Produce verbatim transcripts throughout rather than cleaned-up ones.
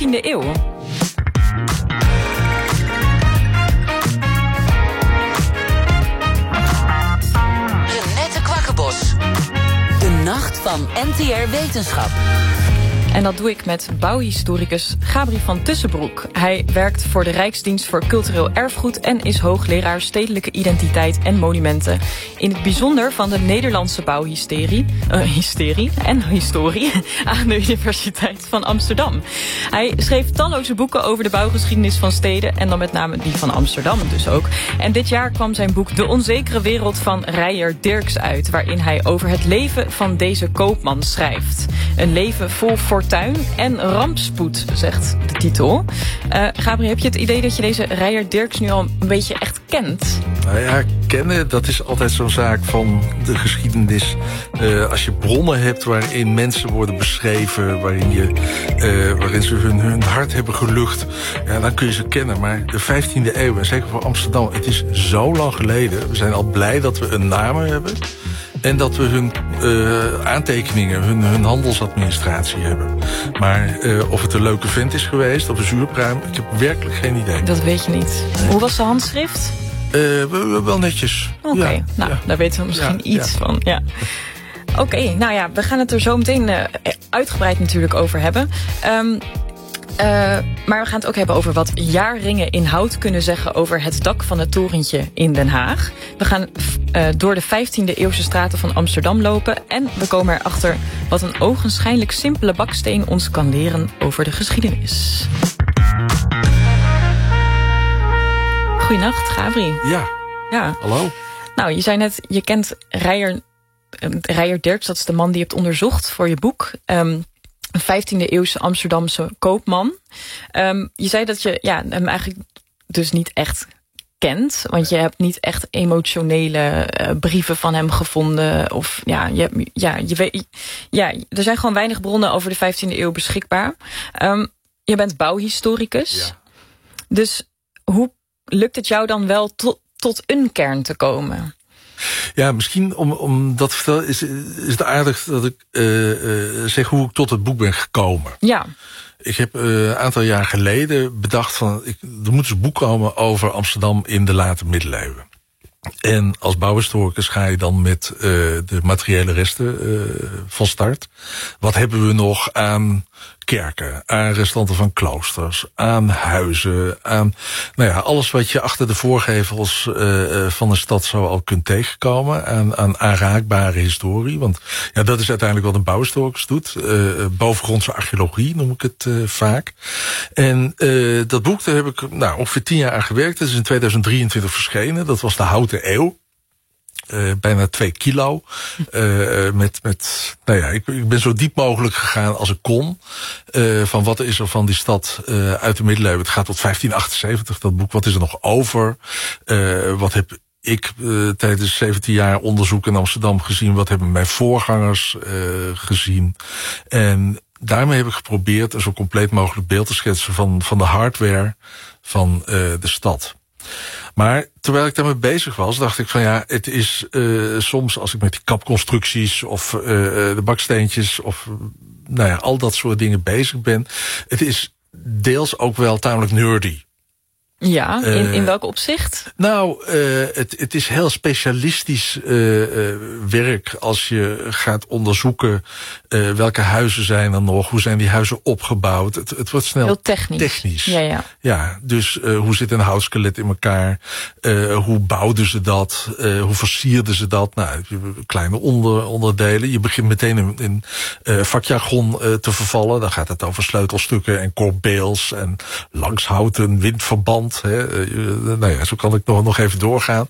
vijftiende eeuw. Renette Kwakkenbos. De nacht van N T R Wetenschap. En dat doe ik met bouwhistoricus Gabri van Tussenbroek. Hij werkt voor de Rijksdienst voor Cultureel Erfgoed en is hoogleraar Stedelijke Identiteit en Monumenten. In het bijzonder van de Nederlandse bouwhysterie uh, hysterie en historie aan de Universiteit van Amsterdam. Hij schreef talloze boeken over de bouwgeschiedenis van steden en dan met name die van Amsterdam dus ook. En dit jaar kwam zijn boek De Onzekere Wereld van Reyer Dirks uit, waarin hij over het leven van deze koopman schrijft. Een leven vol fortuin en rampspoed, zegt de titel. Uh, Gabriel, heb je het idee dat je deze Reyer Dirks nu al een beetje echt kent? Nou ja, kennen, dat is altijd zo'n zaak van de geschiedenis. Uh, als je bronnen hebt waarin mensen worden beschreven, waarin, je, uh, waarin ze hun, hun hart hebben gelucht, ja, dan kun je ze kennen. Maar de vijftiende eeuw, en zeker voor Amsterdam, het is zo lang geleden. We zijn al blij dat we een naam hebben. En dat we hun uh, aantekeningen, hun, hun handelsadministratie hebben. Maar uh, of het een leuke vent is geweest, of een zuurpruim, ik heb werkelijk geen idee. Dat weet je niet. Nee. Hoe was de handschrift? Uh, wel netjes. Oké, okay, ja, nou, ja. Daar weten we misschien ja, iets ja. van. Ja. Oké, okay, nou ja, we gaan het er zo meteen uh, uitgebreid natuurlijk over hebben. Um, Uh, maar we gaan het ook hebben over wat jaarringen in hout kunnen zeggen over het dak van het torentje in Den Haag. We gaan uh, door de vijftiende eeuwse straten van Amsterdam lopen en we komen erachter wat een ogenschijnlijk simpele baksteen ons kan leren over de geschiedenis. Goeienacht, Gabri. Ja. Ja. Hallo. Nou, je zei net, je kent Reyer, Reyer Dirks, dat is de man die je hebt onderzocht voor je boek. Um, Een vijftiende eeuwse Amsterdamse koopman. Um, je zei dat je ja, hem eigenlijk dus niet echt kent. Want je hebt niet echt emotionele uh, brieven van hem gevonden. Of ja, je, ja, je weet, ja, er zijn gewoon weinig bronnen over de vijftiende eeuw beschikbaar. Um, je bent bouwhistoricus. Ja. Dus hoe lukt het jou dan wel to, tot een kern te komen? Ja, misschien om, om dat te vertellen is, is het aardig dat ik uh, uh, zeg hoe ik tot het boek ben gekomen. Ja. Ik heb uh, een aantal jaar geleden bedacht van, ik, er moet eens een boek komen over Amsterdam in de late middeleeuwen. En als bouwhistoricus ga je dan met uh, de materiële resten uh, van start. Wat hebben we nog aan kerken, aan restanten van kloosters, aan huizen, aan nou ja, alles wat je achter de voorgevels uh, van een stad zo al kunt tegenkomen, aan, aan aanraakbare historie. Want ja, dat is uiteindelijk wat een bouwhistoricus doet. Uh, bovengrondse archeologie noem ik het uh, vaak. En uh, dat boek, daar heb ik nou, ongeveer tien jaar aan gewerkt. Dat is in tweeduizend drieëntwintig verschenen. Dat was de Houten Eeuw. Uh, bijna twee kilo. Uh, met, met, nou ja, ik, ik ben zo diep mogelijk gegaan als ik kon. Uh, van wat is er van die stad uh, uit de middeleeuwen. Het gaat tot vijftien achtenzeventig, dat boek. Wat is er nog over? Uh, wat heb ik uh, tijdens zeventien jaar onderzoek in Amsterdam gezien? Wat hebben mijn voorgangers uh, gezien? En daarmee heb ik geprobeerd een zo compleet mogelijk beeld te schetsen van, van de hardware van uh, de stad. Maar terwijl ik daarmee bezig was, dacht ik van ja, het is uh, soms als ik met die kapconstructies of uh, de baksteentjes of nou ja, al dat soort dingen bezig ben, het is deels ook wel tamelijk nerdy. Ja, in, in welk opzicht? Nou, uh, het, het is heel specialistisch uh, uh, werk als je gaat onderzoeken uh, welke huizen zijn er nog, hoe zijn die huizen opgebouwd. Het, het wordt snel heel technisch. technisch. Ja, ja. Ja, dus uh, hoe zit een houtskelet in elkaar? Uh, hoe bouwden ze dat? Uh, hoe versierden ze dat? Nou, kleine onder, onderdelen. Je begint meteen in, in uh, vakjargon uh, te vervallen. Dan gaat het over sleutelstukken en corbeels en langshouten, windverband. He, uh, nou ja, zo kan ik nog, nog even doorgaan.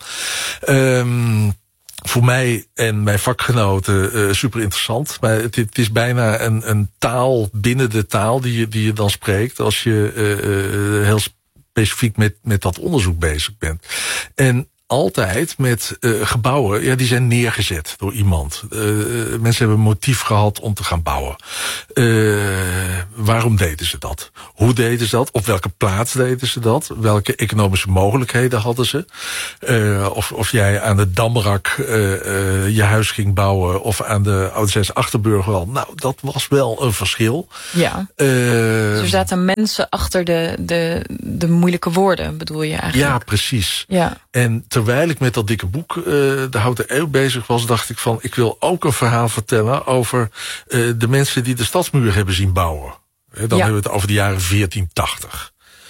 Um, voor mij en mijn vakgenoten uh, super interessant. Maar het, het is bijna een, een taal binnen de taal die je, die je dan spreekt als je uh, uh, heel specifiek met, met dat onderzoek bezig bent. En altijd met uh, gebouwen, ja, die zijn neergezet door iemand. Uh, mensen hebben een motief gehad om te gaan bouwen. Uh, waarom deden ze dat? Hoe deden ze dat? Op welke plaats deden ze dat? Welke economische mogelijkheden hadden ze? Uh, of, of jij aan de Damrak uh, uh, je huis ging bouwen of aan de Oude Achterburgerwal. Nou, dat was wel een verschil. Ja. Uh, dus er zaten mensen achter de, de, de moeilijke woorden, bedoel je eigenlijk? Ja, precies. Ja. En terwijl ik met dat dikke boek uh, De Houten Eeuw bezig was, dacht ik van, ik wil ook een verhaal vertellen over uh, de mensen die de stadsmuur hebben zien bouwen. Dan ja. hebben we het over de jaren veertien tachtig.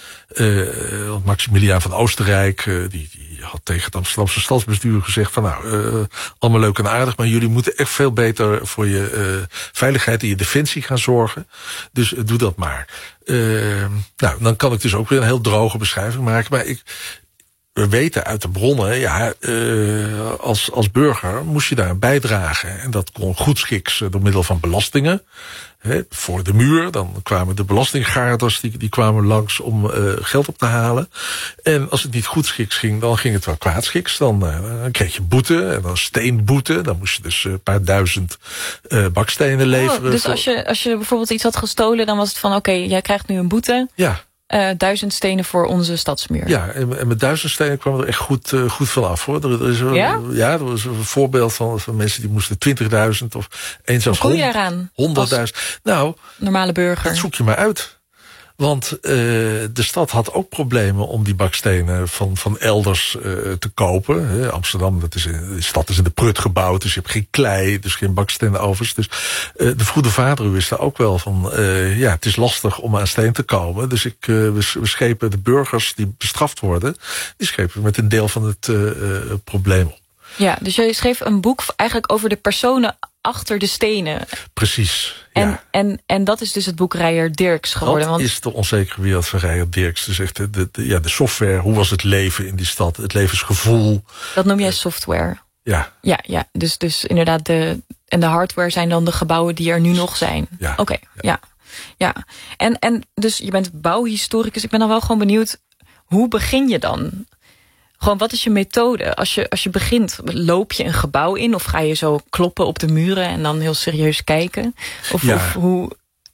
Uh, want Maximiliaan van Oostenrijk, uh, die, die had tegen het Amsterdamse stadsbestuur gezegd van, nou, uh, allemaal leuk en aardig, maar jullie moeten echt veel beter voor je uh, veiligheid en je defensie gaan zorgen. Dus uh, doe dat maar. Uh, nou, dan kan ik dus ook weer een heel droge beschrijving maken, maar ik... We weten uit de bronnen, ja, uh, als, als burger moest je daar bijdragen. En dat kon goedschiks door middel van belastingen. Hè, voor de muur, dan kwamen de belastinggaarders, die, die kwamen langs om uh, geld op te halen. En als het niet goedschiks ging, dan ging het wel kwaadschiks. Dan, uh, dan kreeg je boete, en dan steenboete. Dan moest je dus een paar duizend uh, bakstenen leveren. Oh, dus als je, als je bijvoorbeeld iets had gestolen, dan was het van, oké, okay, jij krijgt nu een boete. Ja. Uh, duizend stenen voor onze stadsmuur. Ja, en, en met duizend stenen kwam er echt goed, uh, goed van af, hoor. Er, er is, ja? Ja, er was een voorbeeld van, van mensen die moesten twintigduizend of één zelfs hoe kom je eraan? honderdduizend. Nou, normale burger. Dat zoek je maar uit. Want uh, de stad had ook problemen om die bakstenen van, van elders uh, te kopen. He, Amsterdam, dat is, de stad is in de prut gebouwd, dus je hebt geen klei, dus geen bakstenovens. Dus uh, de Vroede Vader wist daar ook wel van, uh, ja, het is lastig om aan steen te komen. Dus ik, uh, we, we schepen de burgers die bestraft worden, die schepen met een deel van het uh, uh, probleem op. Ja, dus jij schreef een boek eigenlijk over de personen achter de stenen. Precies. En, ja. en, en dat is dus het boek Reijer Dirks geworden. Dat want... is de onzekere wereld van Reijer Dirks. Dus echt de, de, de, ja, de software, hoe was het leven in die stad, het levensgevoel. Dat noem jij software. Ja. Ja, ja. Dus, dus inderdaad, de, en de hardware zijn dan de gebouwen die er nu nog zijn. Ja. Oké, okay, ja. ja. ja. En, en dus je bent bouwhistoricus. Ik ben dan wel gewoon benieuwd, hoe begin je dan? Gewoon, wat is je methode? Als je, als je begint, loop je een gebouw in? Of ga je zo kloppen op de muren en dan heel serieus kijken? Of, ja. of, hoe,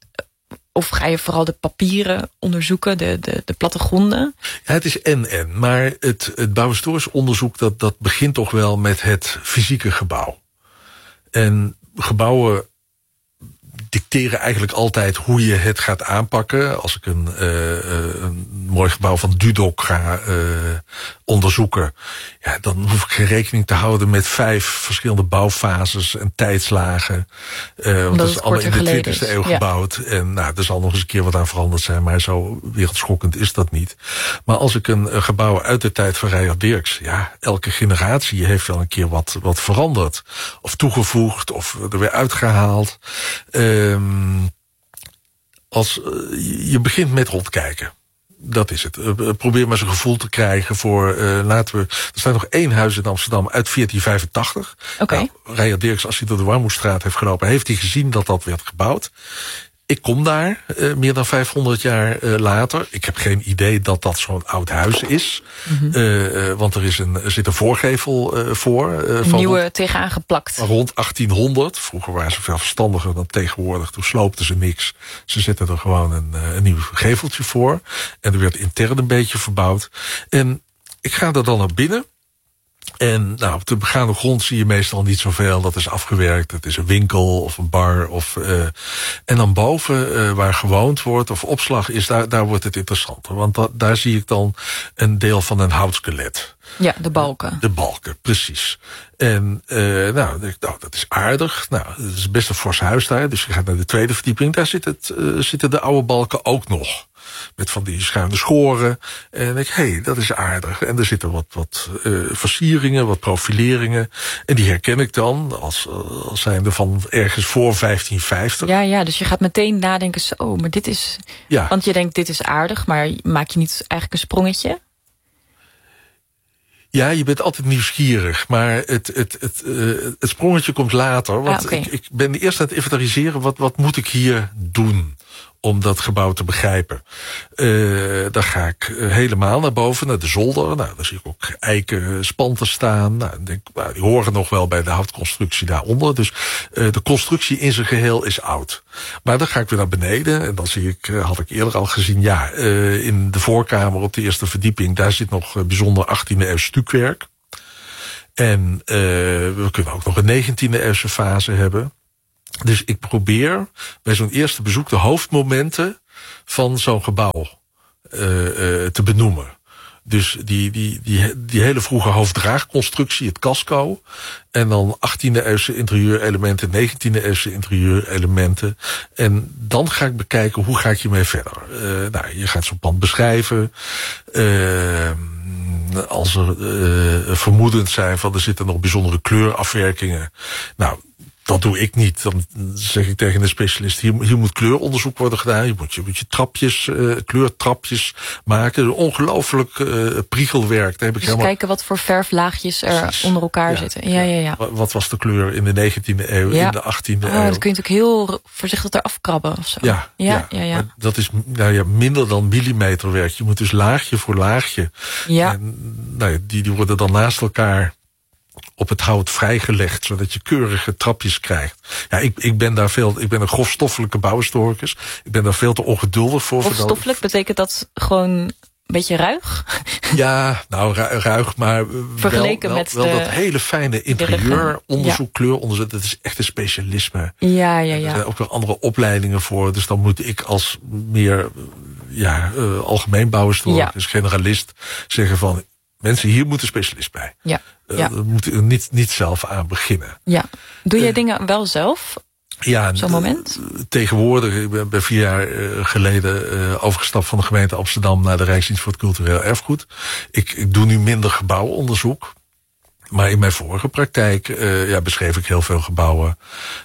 of ga je vooral de papieren onderzoeken, de, de, de plattegronden? Ja, het is en-en. Maar het, het bouwhistorisch onderzoek, dat, dat begint toch wel met het fysieke gebouw. En gebouwen dicteren eigenlijk altijd hoe je het gaat aanpakken. Als ik een, uh, een mooi gebouw van Dudok ga uh, onderzoeken, ja, dan hoef ik geen rekening te houden met vijf verschillende bouwfases en tijdslagen. Uh, want dat is allemaal in de twintigste eeuw gebouwd. Ja. En nou, er zal nog eens een keer wat aan veranderd zijn, maar zo wereldschokkend is dat niet. Maar als ik een, een gebouw uit de tijd van Reijer Dirks, ja, elke generatie heeft wel een keer wat, wat veranderd. Of toegevoegd, of er weer uitgehaald. Um, als, uh, je begint met rondkijken. Dat is het. Uh, probeer maar eens een gevoel te krijgen voor, uh, laten we, er staat nog één huis in Amsterdam uit veertien vijfentachtig. Oké. Okay. Nou, Reijer Dirks, als hij door de Warmoestraat heeft gelopen, heeft hij gezien dat dat werd gebouwd. Ik kom daar, uh, meer dan vijfhonderd jaar uh, later. Ik heb geen idee dat dat zo'n oud huis is. Mm-hmm. uh, uh, want er, is een, er zit een voorgevel uh, voor. Uh, een van nieuwe rond, tegenaan geplakt. Rond achttienhonderd. Vroeger waren ze veel verstandiger dan tegenwoordig. Toen sloopten ze niks. Ze zetten er gewoon een, uh, een nieuw geveltje voor. En er werd intern een beetje verbouwd. En ik ga er dan naar binnen. En nou, op de begane grond zie je meestal niet zoveel. Dat is afgewerkt. Het is een winkel of een bar. Of, uh, en dan boven, uh, waar gewoond wordt of opslag is, daar, daar wordt het interessanter. Want da, daar zie ik dan een deel van een houtskelet. Ja, de balken. De balken, precies. En uh, nou, denk ik, nou, dat is aardig. Nou, het is best een fors huis daar. Dus je gaat naar de tweede verdieping. Daar zit het, uh, zitten de oude balken ook nog. Met van die schuine schoren. En ik denk, hé, hey, dat is aardig. En er zitten wat, wat uh, versieringen, wat profileringen. En die herken ik dan als, als zijnde van ergens voor vijftien vijftig. Ja, ja, dus je gaat meteen nadenken, zo, maar dit is... Ja. Want je denkt, dit is aardig, maar maak je niet eigenlijk een sprongetje? Ja, je bent altijd nieuwsgierig, maar het, het, het, uh, het sprongetje komt later. Want ah, okay. ik, ik ben eerst aan het inventariseren, wat, wat moet ik hier doen? om dat gebouw te begrijpen. Uh, dan ga ik helemaal naar boven, naar de zolder. Nou, daar zie ik ook eiken spanten staan. Nou, denk, nou, die horen nog wel bij de houtconstructie daaronder. Dus uh, de constructie in zijn geheel is oud. Maar dan ga ik weer naar beneden. En dan zie ik, uh, had ik eerder al gezien, ja, uh, in de voorkamer op de eerste verdieping, daar zit nog uh, bijzonder achttiende eeuws stukwerk. En uh, we kunnen ook nog een negentiende eeuwse fase hebben. Dus ik probeer bij zo'n eerste bezoek de hoofdmomenten van zo'n gebouw uh, uh, te benoemen. Dus die, die, die, die hele vroege hoofddraagconstructie, het casco. En dan achttiende eeuwse interieurelementen, negentiende eeuwse interieurelementen. En dan ga ik bekijken, hoe ga ik hiermee verder? Uh, nou, je gaat zo'n pand beschrijven. Uh, als er uh, vermoedens zijn van er zitten nog bijzondere kleurafwerkingen. Nou, dat doe ik niet. Dan zeg ik tegen de specialist, hier, hier moet kleuronderzoek worden gedaan. Je moet je, moet je trapjes, uh, kleurtrapjes maken. Ongelooflijk uh, priegelwerk. Daar heb ik dus helemaal... kijken wat voor verflaagjes er Precies. onder elkaar ja, zitten. Ja, ja, ja. Wat was de kleur in de negentiende eeuw, ja. in de achttiende oh, eeuw? Dat kun je natuurlijk heel voorzichtig eraf krabben of zo. Ja, ja, ja, ja, ja. Maar dat is nou ja, minder dan millimeterwerk. Je moet dus laagje voor laagje. Ja. En, nou ja, die, die worden dan naast elkaar op het hout vrijgelegd, zodat je keurige trapjes krijgt. Ja, ik, ik ben daar veel, ik ben een grofstoffelijke bouwhistoricus. Ik ben daar veel te ongeduldig voor. Grofstoffelijk betekent dat gewoon een beetje ruig? Ja, nou ruig, maar vergeleken wel, met wel, wel de, dat hele fijne interieuronderzoek, ja. kleuronderzoek, dat is echt een specialisme. Ja, ja, ja. Er zijn ook wel andere opleidingen voor, dus dan moet ik als meer ja, uh, algemeen bouwhistoricus, ja. generalist zeggen van, mensen, hier moet een specialist bij. Ja. Ja. Uh, moet er niet, niet zelf aan beginnen. Ja. Doe jij uh, dingen wel zelf? Ja, op zo'n moment? Uh, tegenwoordig, ik ben, ben vier jaar uh, geleden uh, overgestapt van de gemeente Amsterdam naar de Rijksdienst voor het Cultureel Erfgoed. Ik, ik doe nu minder gebouwonderzoek. Maar in mijn vorige praktijk uh, ja, beschreef ik heel veel gebouwen.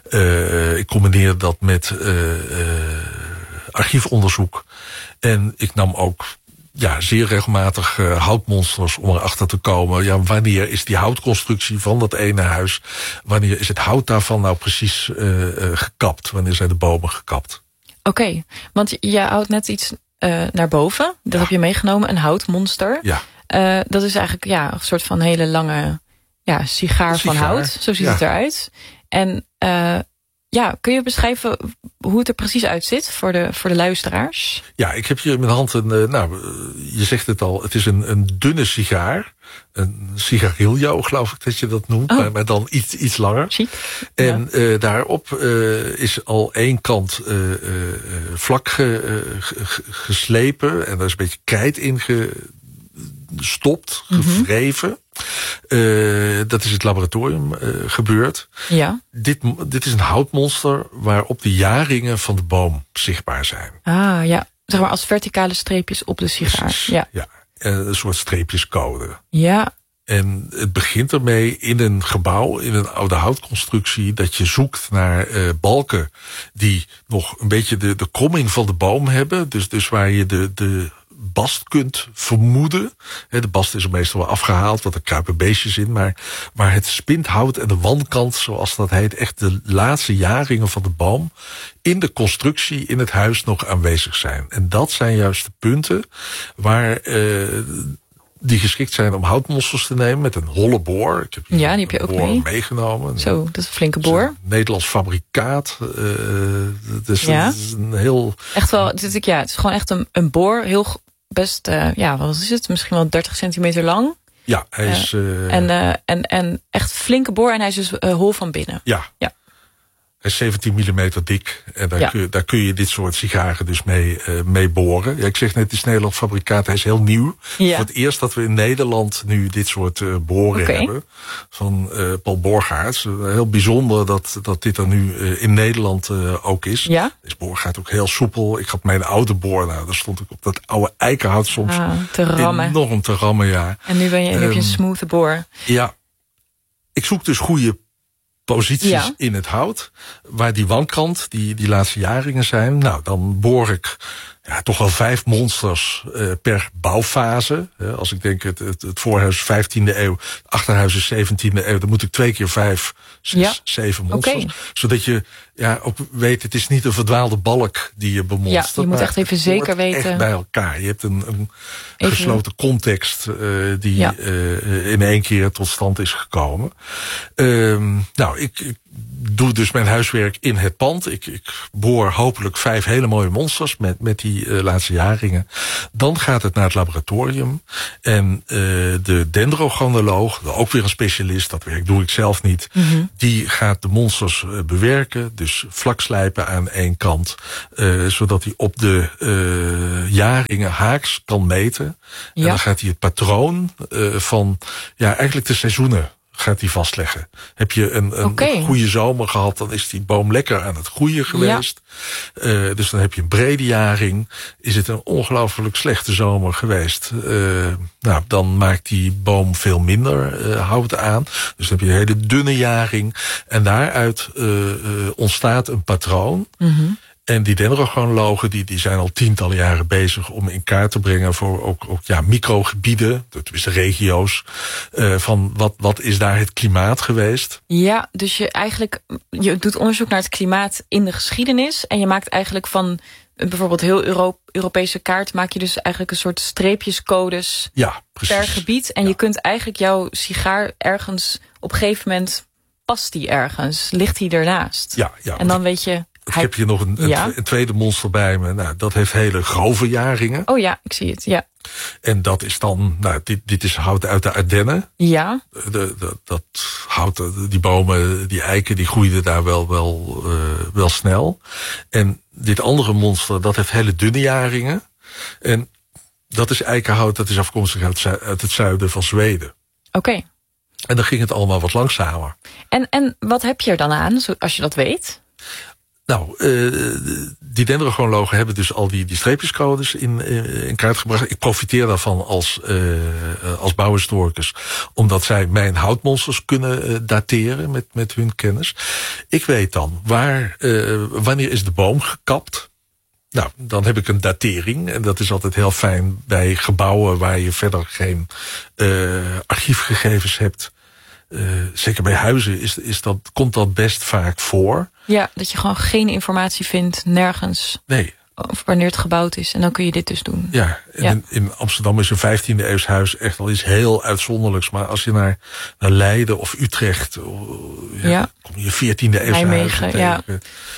Uh, ik combineerde dat met uh, uh, archiefonderzoek. En ik nam ook ja, zeer regelmatig uh, houtmonsters om erachter te komen. Ja, wanneer is die houtconstructie van dat ene huis, wanneer is het hout daarvan nou precies uh, uh, gekapt? Wanneer zijn de bomen gekapt? Oké, okay, want je houdt net iets uh, naar boven. Dat ja. heb je meegenomen, een houtmonster. Ja. Uh, dat is eigenlijk ja, een soort van hele lange ja, sigaar, sigaar van hout. Zo ziet ja. het eruit. En uh, ja, kun je beschrijven hoe het er precies uitziet voor de, voor de luisteraars? Ja, ik heb hier in mijn hand een, nou, je zegt het al, het is een, een dunne sigaar. Een sigarillo, geloof ik dat je dat noemt, oh. maar, maar dan iets, iets langer. Chic. En ja. uh, daarop uh, is al één kant uh, uh, vlak ge, uh, ge, geslepen en daar is een beetje krijt in gestopt, gevreven. Mm-hmm. Uh, dat is het laboratorium uh, gebeurd. Ja. Dit, dit is een houtmonster waarop de jaringen van de boom zichtbaar zijn. Ah, ja. Zeg maar als verticale streepjes op de sigaar. Precies, ja. ja. Een soort streepjescode. Ja. En het begint ermee in een gebouw, in een oude houtconstructie, dat je zoekt naar uh, balken die nog een beetje de, de kromming van de boom hebben. Dus, dus waar je de, de bast kunt vermoeden. De bast is er meestal wel afgehaald, want er kruipen beestjes in. Maar waar het spinthout en de wandkant, zoals dat heet, echt de laatste jaringen van de boom in de constructie, in het huis nog aanwezig zijn. En dat zijn juist de punten waar uh, die geschikt zijn om houtmonsters te nemen met een holle boor. Ik heb ja, die heb je ook mee. meegenomen. Zo, dat is een flinke boor. Een Nederlands fabrikaat. Uh, dus ja. Het is een heel... Echt wel, ja, het is gewoon echt een, een boor. Heel best, uh, ja, wat is het? Misschien wel dertig centimeter lang. Ja, hij is... Uh, en, uh, en, en echt flinke boor en hij is dus uh, hol van binnen. Ja. Ja. Hij is zeventien millimeter dik. En daar, ja. kun, daar kun je dit soort sigaren dus mee, uh, mee boren. Ja, ik zeg net, het is Nederlands fabrikaat. Hij is heel nieuw. Ja. Voor het eerst dat we in Nederland nu dit soort uh, boren okay. hebben. Van uh, Paul Borgaerts. Uh, heel bijzonder dat, dat dit er nu uh, in Nederland uh, ook is. Ja? Deze boor gaat ook heel soepel. Ik had mijn oude boor. Nou, daar stond ik op dat oude eikenhout soms ah, te rammen. enorm te rammen. Ja. En nu, ben je, nu um, heb je een smooth boor. Ja. Ik zoek dus goede posities ja. in het hout, waar die wandkant, die, die laatste jaringen zijn. Nou, dan boor ik ja, toch wel vijf monsters uh, per bouwfase. Uh, als ik denk het, het, het voorhuis vijftiende eeuw, het achterhuis is zeventiende eeuw, dan moet ik twee keer vijf, zes, ja. zeven monsters. Okay. Zodat je ja, ook weet, het is niet een verdwaalde balk die je bemonstert. Ja, je moet echt even zeker weten. Echt bij elkaar. Je hebt een, een gesloten context uh, die ja. uh, in één keer tot stand is gekomen. Uh, nou, ik, ik doe dus mijn huiswerk in het pand. Ik, ik boor hopelijk vijf hele mooie monsters met, met die uh, laatste jaringen. Dan gaat het naar het laboratorium. En uh, de dendrochronoloog, ook weer een specialist, dat werk doe ik zelf niet. Mm-hmm. Die gaat de monsters uh, bewerken. Dus vlak slijpen aan één kant. Uh, zodat hij op de uh, jaringen haaks kan meten. Ja. En dan gaat hij het patroon uh, van ja, eigenlijk de seizoenen gaat hij vastleggen. Heb je een, een okay. goede zomer gehad, dan is die boom lekker aan het groeien geweest. Ja. Uh, dus dan heb je een brede jaring. Is het een ongelooflijk slechte zomer geweest, uh, nou, dan maakt die boom veel minder uh, hout aan. Dus dan heb je een hele dunne jaring. En daaruit uh, uh, ontstaat een patroon. Mm-hmm. En die dendrochronologen die, die zijn al tientallen jaren bezig om in kaart te brengen voor ook, ook ja, microgebieden, tenminste regio's, uh, van wat, wat is daar het klimaat geweest. Ja, dus je eigenlijk je doet onderzoek naar het klimaat in de geschiedenis en je maakt eigenlijk van bijvoorbeeld heel Euro- Europese kaart maak je dus eigenlijk een soort streepjescodes ja, precies. per gebied. En ja. je kunt eigenlijk jouw sigaar ergens op een gegeven moment past die ergens, ligt die ernaast. Ja, ja, en dan weet je. Ik heb hier nog een, een, ja. een tweede monster bij me. Nou, dat heeft hele grove jaringen. Oh ja, ik zie het, ja. En dat is dan, nou, dit, dit is hout uit de Ardennen. Ja. De, de, dat hout, die bomen, die eiken, die groeiden daar wel, wel, uh, wel snel. En dit andere monster, dat heeft hele dunne jaringen. En dat is eikenhout, dat is afkomstig uit, uit het zuiden van Zweden. Oké. Okay. En dan ging het allemaal wat langzamer. En, en wat heb je er dan aan, als je dat weet? Nou, uh, die dendrochronologen hebben dus al die, die streepjescodes in, uh, in kaart gebracht. Ik profiteer daarvan als, uh, als bouwhistoricus, omdat zij mijn houtmonsters kunnen uh, dateren met, met hun kennis. Ik weet dan, waar, uh, wanneer is de boom gekapt? Nou, dan heb ik een datering. En dat is altijd heel fijn bij gebouwen waar je verder geen uh, archiefgegevens hebt. Uh, zeker bij huizen is, is dat, komt dat best vaak voor. Ja, dat je gewoon geen informatie vindt, nergens. Nee. Of wanneer het gebouwd is. En dan kun je dit dus doen. Ja, en ja. In, in Amsterdam is een vijftiende eeuws huis echt al iets heel uitzonderlijks. Maar als je naar, naar Leiden of Utrecht, ja, ja. kom je veertiende eeuws huizen tegen. Ja.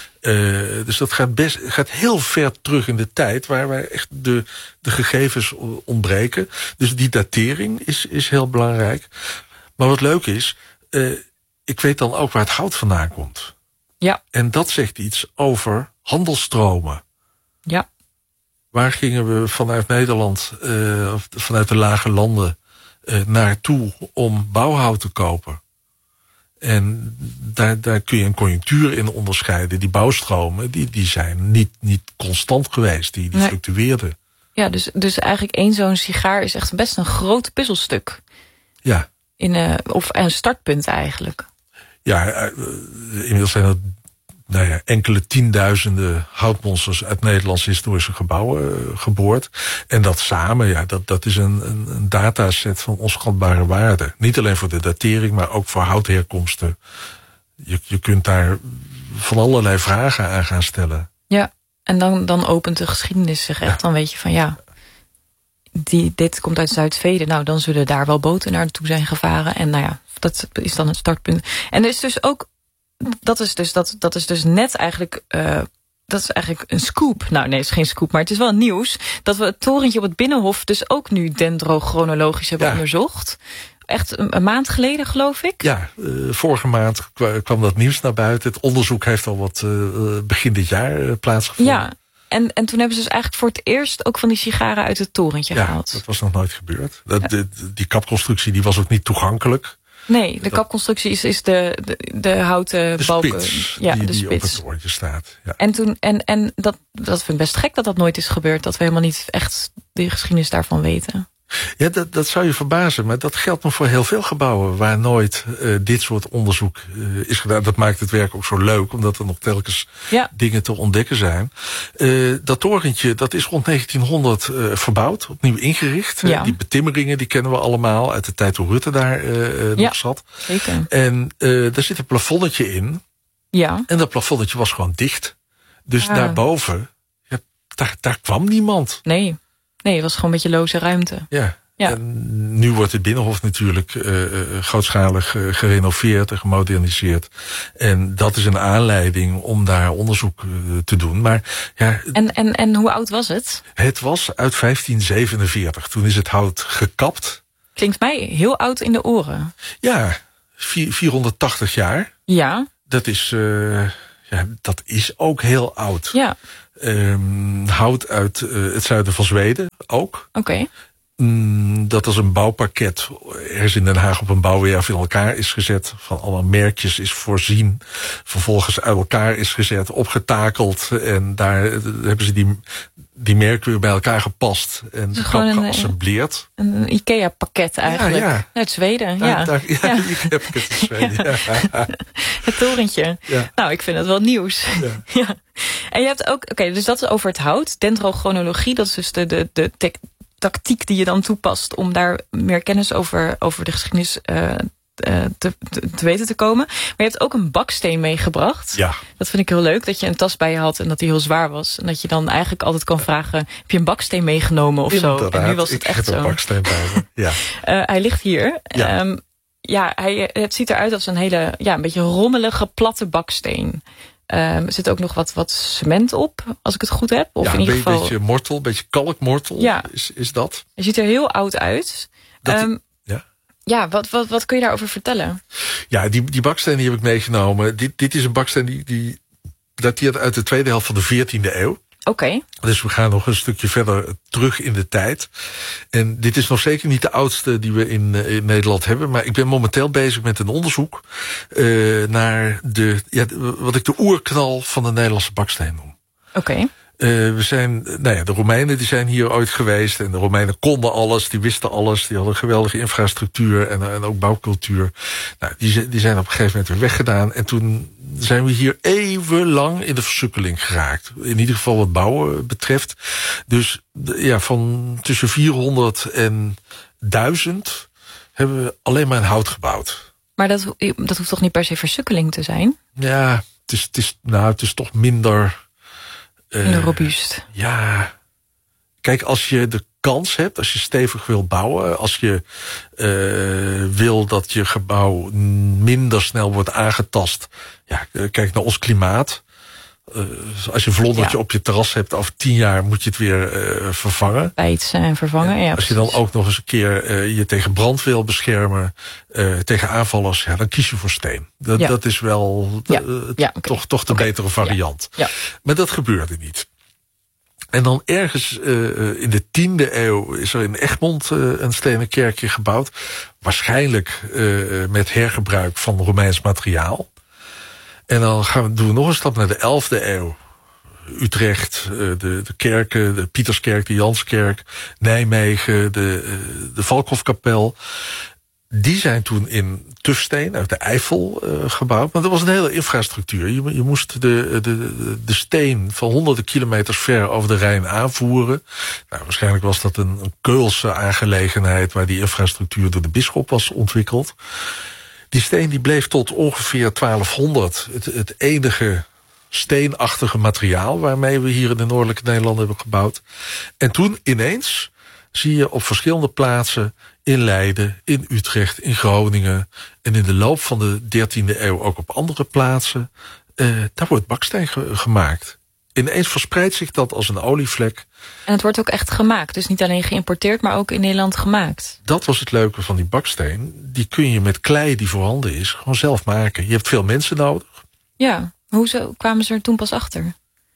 Uh, dus dat gaat best gaat heel ver terug in de tijd, waar wij echt de, de gegevens ontbreken. Dus die datering is, is heel belangrijk. Maar wat leuk is, uh, ik weet dan ook waar het hout vandaan komt. Ja. En dat zegt iets over handelstromen. Ja. Waar gingen we vanuit Nederland, uh, of vanuit de lage landen, uh, naartoe om bouwhout te kopen? En daar, daar kun je een conjunctuur in onderscheiden. Die bouwstromen, die, die zijn niet, niet constant geweest. Die, die nee. fluctueerden. Ja, dus, dus eigenlijk één zo'n sigaar is echt best een groot puzzelstuk. Ja. In, uh, of een startpunt eigenlijk. Ja, uh, inmiddels zijn er nou ja, enkele tienduizenden houtmonsters uit Nederlandse historische gebouwen uh, geboord. En dat samen, ja, dat, dat is een, een, een dataset van onschatbare waarde. Niet alleen voor de datering, maar ook voor houtherkomsten. Je, je kunt daar van allerlei vragen aan gaan stellen. Ja, en dan, dan opent de geschiedenis zich echt. Ja. Dan weet je van ja, die, dit komt uit Zuid-Zweden. Nou, dan zullen daar wel boten naartoe zijn gevaren. En nou ja, dat is dan het startpunt. En er is dus ook, dat is dus, dat, dat is dus net eigenlijk, uh, dat is eigenlijk een scoop. Nou nee, het is geen scoop, maar het is wel nieuws. Dat we het torentje op het Binnenhof dus ook nu dendrochronologisch hebben ja. onderzocht. Echt een, een maand geleden, geloof ik. Ja, uh, vorige maand kwam dat nieuws naar buiten. Het onderzoek heeft al wat uh, begin dit jaar uh, plaatsgevonden. Ja. En, en toen hebben ze dus eigenlijk voor het eerst ook van die sigaren uit het torentje ja, gehaald. Dat was nog nooit gebeurd. Dat, ja. de, die kapconstructie die was ook niet toegankelijk. Nee, de dat, kapconstructie is, is de, de, de houten de balken. Spits, ja, die, de die spits. op het torentje staat. Ja. En, toen, en, en dat, dat vind ik best gek dat dat nooit is gebeurd. Dat we helemaal niet echt de geschiedenis daarvan weten. Ja, dat, dat zou je verbazen, maar dat geldt nog voor heel veel gebouwen waar nooit uh, dit soort onderzoek uh, is gedaan. Dat maakt het werk ook zo leuk, omdat er nog telkens ja. dingen te ontdekken zijn. Uh, dat torentje, dat is rond negentienhonderd uh, verbouwd, opnieuw ingericht. Ja. Uh, die betimmeringen, die kennen we allemaal uit de tijd toen Rutte daar uh, ja, nog zat. Zeker. En uh, daar zit een plafonnetje in. Ja. En dat plafonnetje was gewoon dicht. Dus ja. daarboven, ja, daar, daar kwam niemand. Nee. Nee, het was gewoon een beetje loze ruimte. Ja, ja. En nu wordt het Binnenhof natuurlijk uh, grootschalig uh, gerenoveerd en gemoderniseerd. En dat is een aanleiding om daar onderzoek uh, te doen. Maar, ja, en, en, en hoe oud was het? Het was uit vijftien zevenenveertig. Toen is het hout gekapt. Klinkt mij heel oud in de oren. Ja, vierhonderdtachtig jaar. Ja. Dat is, uh, ja, dat is ook heel oud. Ja. Um, hout uit uh, het zuiden van Zweden ook. Oké. Okay. Mm, dat als een bouwpakket ergens in Den Haag op een bouwwerf in elkaar is gezet. Van alle merkjes is voorzien. Vervolgens uit elkaar is gezet, opgetakeld. En daar uh, hebben ze die, die merken weer bij elkaar gepast. En geassembleerd. Een, een IKEA-pakket eigenlijk. Ja, ja. Uit Zweden. Daar, ja, daar, ja, ja. Een IKEA-pakket uit Zweden. Ja. Ja. Het torentje. Ja. Nou, ik vind het wel nieuws. Ja. Ja. En je hebt ook, oké, okay, dus dat is over het hout. Dendrochronologie, dat is dus de, de, de te- tactiek die je dan toepast om daar meer kennis over, over de geschiedenis uh, te, te, te weten te komen. Maar je hebt ook een baksteen meegebracht. Ja. Dat vind ik heel leuk, dat je een tas bij je had en dat die heel zwaar was. En dat je dan eigenlijk altijd kan vragen, heb je een baksteen meegenomen of Inderdaad, zo? En nu was het echt zo. Ik heb een baksteen bij me, ja. uh, hij ligt hier. Ja. Um, ja, hij, het ziet eruit als een hele, ja, een beetje rommelige, platte baksteen. Um, er zit ook nog wat, wat cement op, als ik het goed heb. Of ja, in ieder geval een beetje mortel, een beetje kalkmortel ja. is, is dat. Hij ziet er heel oud uit. Dat, um, ja, ja wat, wat, wat kun je daarover vertellen? Ja, die, die baksteen die heb ik meegenomen. Dit, dit is een baksteen die, die dateert uit de tweede helft van de veertiende eeuw. Oké. Okay. Dus we gaan nog een stukje verder terug in de tijd. En dit is nog zeker niet de oudste die we in, in Nederland hebben. Maar ik ben momenteel bezig met een onderzoek uh, naar de, ja, wat ik de oerknal van de Nederlandse baksteen noem. Oké. Okay. Uh, we zijn, nou ja, de Romeinen die zijn hier ooit geweest. En de Romeinen konden alles, die wisten alles. Die hadden een geweldige infrastructuur en, en ook bouwcultuur. Nou, die, die zijn op een gegeven moment weer weggedaan. En toen zijn we hier eeuwenlang in de versukkeling geraakt. In ieder geval wat bouwen betreft. Dus ja, van tussen vierhonderd en duizend hebben we alleen maar in hout gebouwd. Maar dat, dat hoeft toch niet per se versukkeling te zijn? Ja, het is, het is, nou, het is toch minder... Minder uh, robuust. Ja, kijk, als je de kans hebt, als je stevig wil bouwen, als je uh, wil dat je gebouw minder snel wordt aangetast. Ja, kijk naar ons klimaat. Uh, als je een vlondertje ja. op je terras hebt, over tien jaar moet je het weer uh, vervangen. Bijtsen en vervangen, en ja. Als je dan ook nog eens een keer uh, je tegen brand wil beschermen, uh, tegen aanvallers, ja, dan kies je voor steen. Dat, ja. dat is wel ja. uh, ja, okay. toch, toch de okay. betere variant. Ja. Ja. Maar dat gebeurde niet. En dan ergens uh, in de tiende eeuw is er in Egmond uh, een stenen kerkje gebouwd. Waarschijnlijk uh, met hergebruik van Romeins materiaal. En dan gaan we, doen we nog een stap naar de elfde eeuw. Utrecht, de, de kerken, de Pieterskerk, de Janskerk, Nijmegen, de, de Valkhofkapel. Die zijn toen in tufsteen uit de Eifel uh, gebouwd. Maar dat was een hele infrastructuur. Je, je moest de, de, de steen van honderden kilometers ver over de Rijn aanvoeren. Nou, waarschijnlijk was dat een, een Keulse aangelegenheid waar die infrastructuur door de bisschop was ontwikkeld. Die steen die bleef tot ongeveer twaalfhonderd het, het enige steenachtige materiaal waarmee we hier in de noordelijke Nederland hebben gebouwd. En toen ineens zie je op verschillende plaatsen in Leiden, in Utrecht, in Groningen en in de loop van de dertiende eeuw ook op andere plaatsen, uh, daar wordt baksteen ge- gemaakt. Ineens verspreidt zich dat als een olievlek. En het wordt ook echt gemaakt. Dus niet alleen geïmporteerd, maar ook in Nederland gemaakt. Dat was het leuke van die baksteen. Die kun je met klei die voorhanden is gewoon zelf maken. Je hebt veel mensen nodig. Ja, hoe zo, kwamen ze er toen pas achter?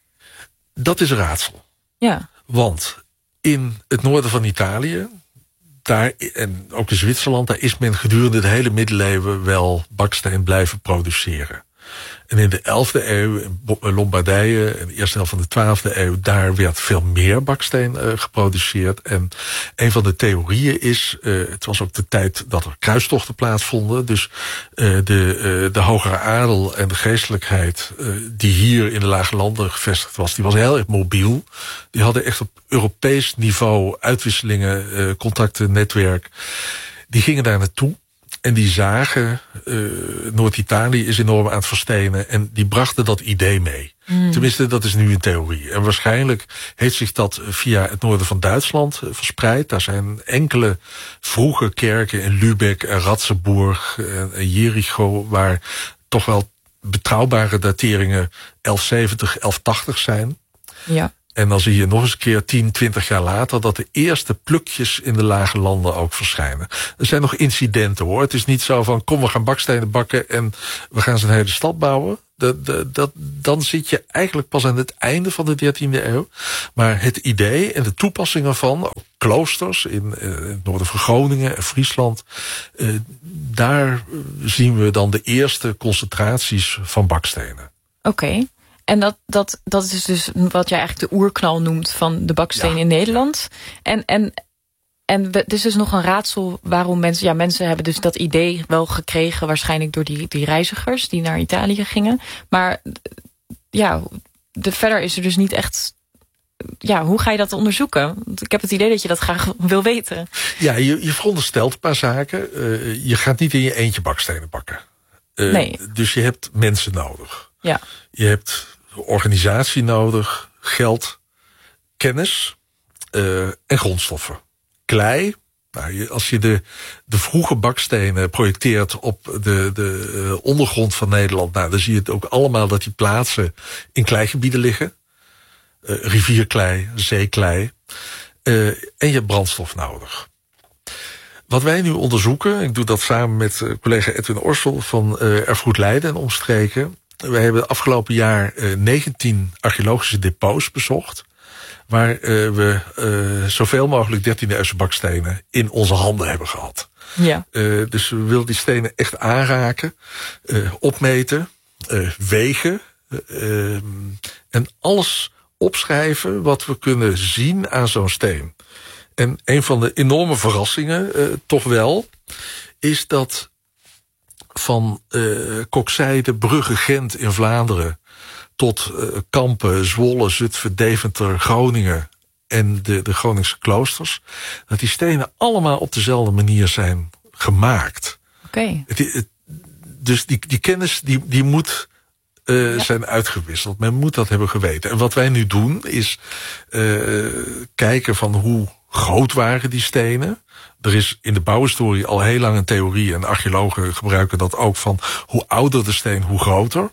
Dat is een raadsel. Ja. Want in het noorden van Italië, daar, en ook in Zwitserland, daar is men gedurende de hele middeleeuwen wel baksteen blijven produceren. En in de elfde eeuw, in Lombardije, in de eerste helft van de twaalfde eeuw, daar werd veel meer baksteen uh, geproduceerd. En een van de theorieën is, uh, het was ook de tijd dat er kruistochten plaatsvonden. Dus uh, de, uh, de hogere adel en de geestelijkheid uh, die hier in de lage landen gevestigd was, die was heel erg mobiel. Die hadden echt op Europees niveau uitwisselingen, uh, contacten, netwerk. Die gingen daar naartoe. En die zagen, uh, Noord-Italië is enorm aan het verstenen. En die brachten dat idee mee. Mm. Tenminste, dat is nu een theorie. En waarschijnlijk heeft zich dat via het noorden van Duitsland uh, verspreid. Daar zijn enkele vroege kerken in Lübeck en Ratzeburg en, en Jericho, waar toch wel betrouwbare dateringen elf zeventig, elf tachtig zijn. Ja. En dan zie je nog eens een keer tien, twintig jaar later dat de eerste plukjes in de lage landen ook verschijnen. Er zijn nog incidenten hoor. Het is niet zo van kom we gaan bakstenen bakken en we gaan zijn hele stad bouwen. Dat, dat, dat, dan zit je eigenlijk pas aan het einde van de dertiende eeuw. Maar het idee en de toepassing ervan, ook kloosters in, in het noorden van Groningen en Friesland, uh, daar zien we dan de eerste concentraties van bakstenen. Oké. Okay. En dat, dat, dat is dus wat jij eigenlijk de oerknal noemt van de baksteen ja. in Nederland. En, en, en het is dus nog een raadsel waarom mensen... Ja, mensen hebben dus dat idee wel gekregen, waarschijnlijk door die, die reizigers die naar Italië gingen. Maar ja, de, verder is er dus niet echt... Ja, hoe ga je dat onderzoeken? Want ik heb het idee dat je dat graag wil weten. Ja, je, je veronderstelt een paar zaken. Uh, je gaat niet in je eentje bakstenen bakken. Uh, nee. Dus je hebt mensen nodig. Ja. Je hebt organisatie nodig, geld, kennis uh, en grondstoffen. Klei. Nou, je, als je de, de vroege bakstenen projecteert op de, de uh, ondergrond van Nederland, nou, dan zie je het ook allemaal dat die plaatsen in kleigebieden liggen. Uh, rivierklei, zeeklei. Uh, en je hebt brandstof nodig. Wat wij nu onderzoeken, ik doe dat samen met uh, collega Edwin Orsel van uh, Erfgoed Leiden en omstreken. Wij hebben afgelopen jaar uh, negentien archeologische depots bezocht, waar uh, we uh, zoveel mogelijk dertiende eeuwse bakstenen in onze handen hebben gehad. Ja. Uh, dus we willen die stenen echt aanraken, uh, opmeten, uh, wegen uh, en alles opschrijven wat we kunnen zien aan zo'n steen. En een van de enorme verrassingen, uh, toch wel, is dat van uh, Kokzijde, Brugge, Gent in Vlaanderen tot uh, Kampen, Zwolle, Zutphen, Deventer, Groningen en de, de Groningse kloosters, dat die stenen allemaal op dezelfde manier zijn gemaakt. Oké. Okay. Het, het, dus die, die kennis die, die moet uh, ja. zijn uitgewisseld. Men moet dat hebben geweten. En wat wij nu doen is uh, kijken van hoe groot waren die stenen. Er is in de bouwhistorie al heel lang een theorie, en archeologen gebruiken dat ook, van hoe ouder de steen, hoe groter.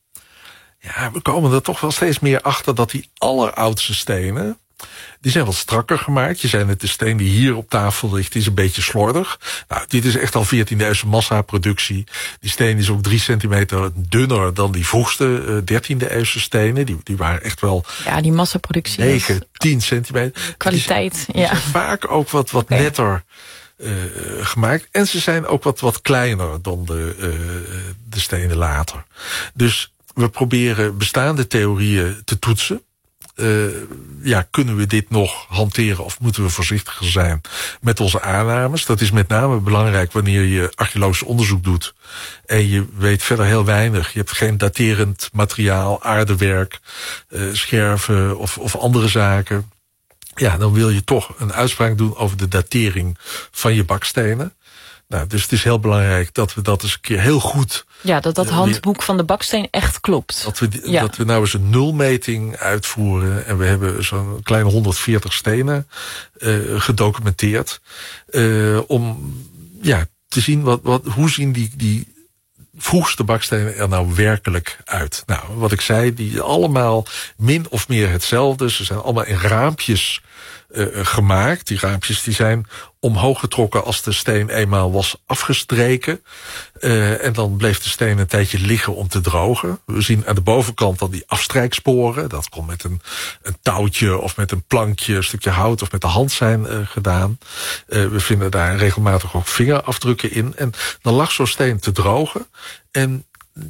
Ja, we komen er toch wel steeds meer achter dat die alleroudste stenen, die zijn wat strakker gemaakt. Je zei net, de steen die hier op tafel ligt, die is een beetje slordig. Nou, dit is echt al veertiende eeuwse massaproductie. Die steen is ook drie centimeter dunner dan die vroegste uh, dertiende eeuwse stenen. Die, die waren echt wel ja, die massaproductie negen, tien centimeter. Kwaliteit, die, die ja. zijn vaak ook wat, wat okay. netter uh, gemaakt. En ze zijn ook wat, wat kleiner dan de, uh, de stenen later. Dus we proberen bestaande theorieën te toetsen. Uh, ja, kunnen we dit nog hanteren of moeten we voorzichtiger zijn met onze aannames? Dat is met name belangrijk wanneer je archeologisch onderzoek doet en je weet verder heel weinig. Je hebt geen daterend materiaal, aardewerk, uh, scherven of, of andere zaken. Ja, dan wil je toch een uitspraak doen over de datering van je bakstenen. Nou, dus het is heel belangrijk dat we dat eens een keer heel goed... Ja, dat dat handboek van de baksteen echt klopt. Dat we, ja. dat we nou eens een nulmeting uitvoeren. En we hebben zo'n kleine honderdveertig stenen uh, gedocumenteerd. Uh, om ja, te zien, wat, wat, hoe zien die, die vroegste bakstenen er nou werkelijk uit. Nou, wat ik zei, die allemaal min of meer hetzelfde. Ze zijn allemaal in raampjes uh, gemaakt. Die raampjes die zijn omhoog getrokken als de steen eenmaal was afgestreken. Uh, en dan bleef de steen een tijdje liggen om te drogen. We zien aan de bovenkant dan die afstrijksporen. Dat kon met een, een touwtje of met een plankje, een stukje hout of met de hand zijn uh, gedaan. Uh, we vinden daar regelmatig ook vingerafdrukken in. En dan lag zo'n steen te drogen. En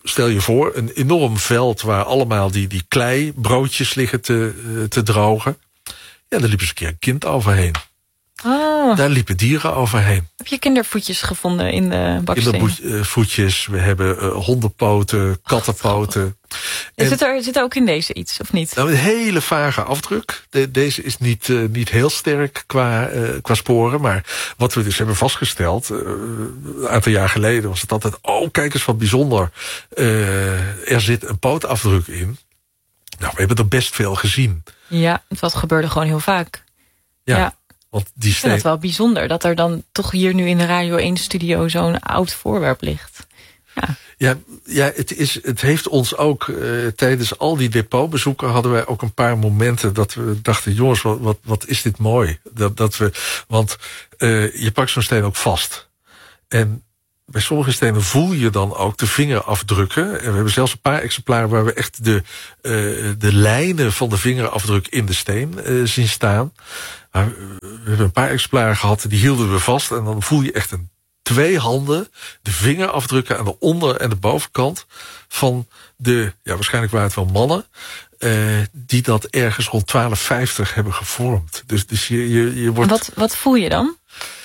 stel je voor, een enorm veld waar allemaal die, die kleibroodjes liggen te, uh, te drogen. Ja, daar liep eens een keer een kind overheen. Oh. Daar liepen dieren overheen. Heb je kindervoetjes gevonden in de bakstenen? Kindervoetjes, we hebben uh, hondenpoten, kattenpoten. Oh, en, zit, er, zit er ook in deze iets, of niet? Nou, een hele vage afdruk. De, deze is niet, uh, niet heel sterk qua, uh, qua sporen. Maar wat we dus hebben vastgesteld, uh, een aantal jaar geleden was het altijd, oh, kijk eens wat bijzonder. Uh, er zit een pootafdruk in. Nou, we hebben er best veel gezien. Ja, het gebeurde gewoon heel vaak. Ja. ja. Want die steen... Ik vind het wel bijzonder dat er dan toch hier nu in de Radio één studio zo'n oud voorwerp ligt. Ja, ja, ja het, is, het heeft ons ook uh, tijdens al die depotbezoeken hadden wij ook een paar momenten dat we dachten, jongens, wat, wat, wat is dit mooi. Dat, dat we, want uh, je pakt zo'n steen ook vast. En bij sommige stenen voel je dan ook de vingerafdrukken. En we hebben zelfs een paar exemplaren waar we echt de, uh, de lijnen van de vingerafdruk in de steen uh, zien staan. Maar we hebben een paar exemplaren gehad, die hielden we vast. En dan voel je echt een twee handen de vingerafdrukken aan de onder- en de bovenkant van de, ja, waarschijnlijk waren het wel mannen, uh, die dat ergens rond twaalf vijftig hebben gevormd. Dus, dus je, je, je wordt... Wat, wat voel je dan?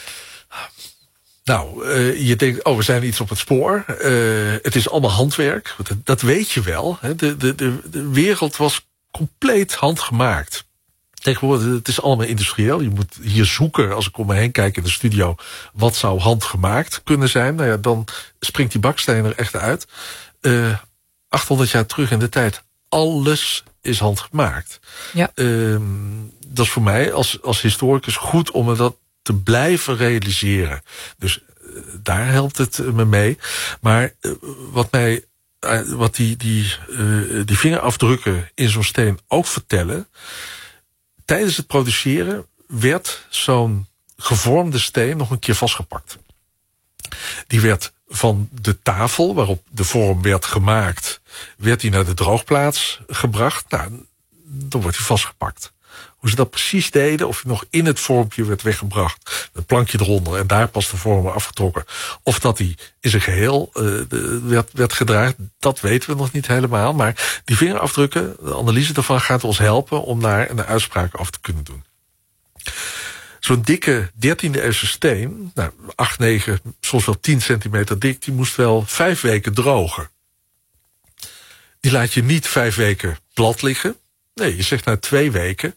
Nou, uh, je denkt, oh, we zijn iets op het spoor. Uh, het is allemaal handwerk. Dat, dat weet je wel. Hè. De, de, de, de wereld was compleet handgemaakt. Tegenwoordig, het is allemaal industrieel. Je moet hier zoeken, als ik om me heen kijk in de studio, wat zou handgemaakt kunnen zijn. Nou ja, dan springt die baksteen er echt uit. Uh, achthonderd jaar terug in de tijd, alles is handgemaakt. Ja. Uh, dat is voor mij als, als historicus goed om me dat te blijven realiseren. Dus uh, daar helpt het me mee. Maar uh, wat mij, uh, wat die, die, uh, die vingerafdrukken in zo'n steen ook vertellen, tijdens het produceren werd zo'n gevormde steen nog een keer vastgepakt. Die werd van de tafel waarop de vorm werd gemaakt, werd die naar de droogplaats gebracht. Nou, dan wordt hij vastgepakt. Hoe ze dat precies deden, of hij nog in het vormpje werd weggebracht, een plankje eronder en daar pas de vorm afgetrokken, of dat hij in zijn geheel uh, werd, werd gedragen, dat weten we nog niet helemaal. Maar die vingerafdrukken, de analyse daarvan gaat ons helpen om daar een uitspraak over te kunnen doen. Zo'n dikke dertiende eeuwse steen, nou, acht, negen, soms wel tien centimeter dik, die moest wel vijf weken drogen. Die laat je niet vijf weken plat liggen. Nee, je zegt na twee weken,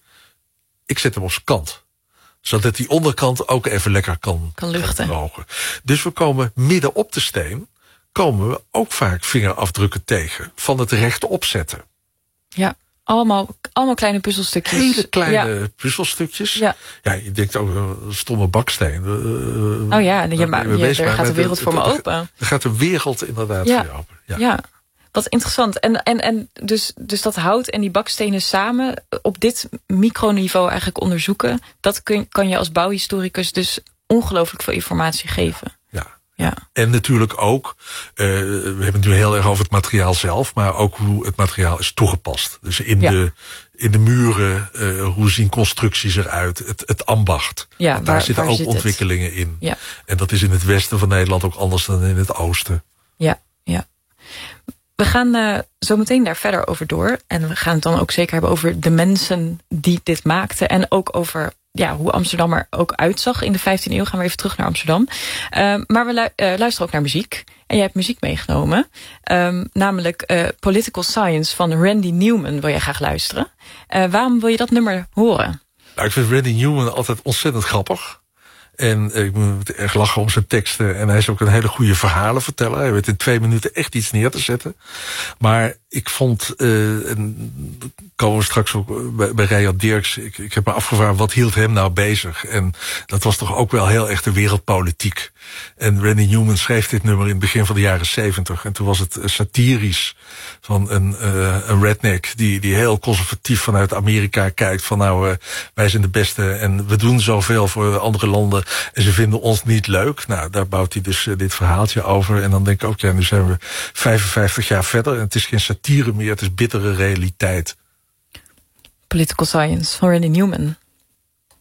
ik zet hem op zijn kant. Zodat die onderkant ook even lekker kan, kan luchten. Kan drogen. Dus we komen midden op de steen, komen we ook vaak vingerafdrukken tegen van het rechtop zetten. Ja, allemaal, allemaal kleine puzzelstukjes. Hele kleine ja. puzzelstukjes. Ja. Ja, je denkt ook, een stomme baksteen. Uh, oh ja, je, je, je, er gaat de wereld voor me open. Er gaat de wereld inderdaad ja. voor je open. Ja. ja. Wat interessant. En, en, en dus, dus dat hout en die bakstenen samen op dit microniveau eigenlijk onderzoeken, dat kun, kan je als bouwhistoricus dus ongelooflijk veel informatie geven. Ja. Ja. En natuurlijk ook, uh, we hebben het nu heel erg over het materiaal zelf, maar ook hoe het materiaal is toegepast. Dus in, ja. de, in de muren, uh, hoe zien constructies eruit, het, het ambacht. Ja, Want daar waar, zitten waar ook zit ontwikkelingen het? in. Ja. En dat is in het westen van Nederland ook anders dan in het oosten. Ja, ja. We gaan uh, zo meteen daar verder over door. En we gaan het dan ook zeker hebben over de mensen die dit maakten. En ook over ja, hoe Amsterdam er ook uitzag in de vijftiende eeuw. Gaan we even terug naar Amsterdam. Uh, maar we lu- uh, luisteren ook naar muziek. En jij hebt muziek meegenomen. Um, namelijk uh, Political Science van Randy Newman wil jij graag luisteren. Uh, waarom wil je dat nummer horen? Nou, ik vind Randy Newman altijd ontzettend grappig. En ik moet erg lachen om zijn teksten. En hij is ook een hele goede verhalenverteller. Hij weet in twee minuten echt iets neer te zetten. Maar ik vond, uh, en komen we straks ook bij, bij Riyad Dirks. Ik, ik heb me afgevraagd, wat hield hem nou bezig? En dat was toch ook wel heel erg de wereldpolitiek. En Randy Newman schreef dit nummer in het begin van de jaren zeventig. En toen was het satirisch van een, uh, een redneck die, die heel conservatief vanuit Amerika kijkt. Van nou, uh, wij zijn de beste en we doen zoveel voor andere landen. En ze vinden ons niet leuk. Nou, daar bouwt hij dus uh, dit verhaaltje over. En dan denk ik ook, ja, nu zijn we vijfenvijftig jaar verder. En het is geen satire meer, het is bittere realiteit. Political Science van Randy Newman.